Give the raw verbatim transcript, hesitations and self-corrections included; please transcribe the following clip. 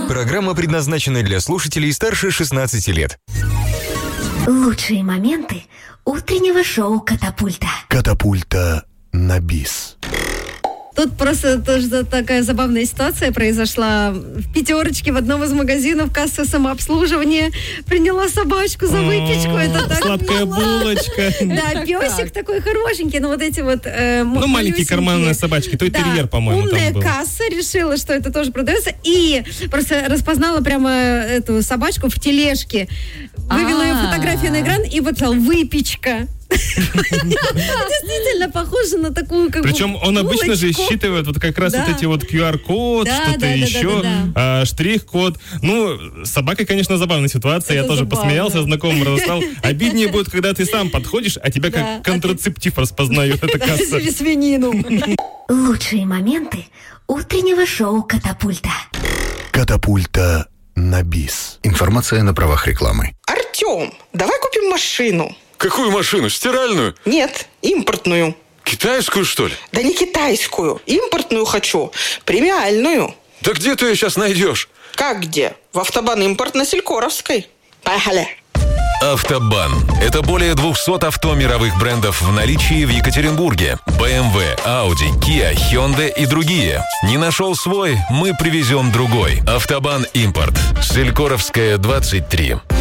Программа предназначена для слушателей старше шестнадцати лет. Лучшие моменты утреннего шоу «Катапульта». «Катапульта» на бис. Тут просто тоже такая забавная ситуация произошла. В пятерочке в одном из магазинов касса самообслуживания приняла собачку за выпечку. Это так сладкая мило. булочка. Да, песик такой хорошенький, но вот эти вот э, Ну, маленькие карманные собачки, той терьер, по-моему, там умная был. касса решила, что это тоже продается, и просто распознала прямо эту собачку в тележке. Вывела ее фотографию на экран и вот там выпечка. Действительно похоже на такую как Причем бы он обычно же булочку. считывает вот как раз Да. вот эти вот ку ар-код, Да, что-то да, да, еще, да, да, а, штрих-код. Ну, с собакой, конечно, забавная ситуация. Это Я тоже забавно. посмеялся, знакомым рассказал. Обиднее будет, когда ты сам подходишь, а тебя Да, как а контрацептив распознает эта касса. Свинину. Лучшие моменты утреннего шоу «Катапульта». «Катапульта» на бис. Информация на правах рекламы. Артем, давай купим машину. Какую машину? Стиральную? Нет, импортную. Китайскую, что ли? Да не китайскую, импортную хочу, премиальную. Да где ты ее сейчас найдешь? Как где? В Автобан импорт на Селькоровской. Поехали. Автобан – это более двухсот авто мировых брендов в наличии в Екатеринбурге. бэ эм вэ, Audi, Kia, Hyundai и другие. Не нашел свой? Мы привезем другой. Автобан импорт. Селькоровская, двадцать три.